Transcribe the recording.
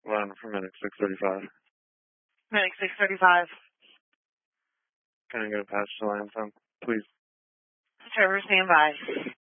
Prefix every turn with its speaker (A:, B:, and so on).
A: Line for Medic 635.
B: Medic 635.
A: Can I get a patch to Lansing, please?
B: Trevor, stand by.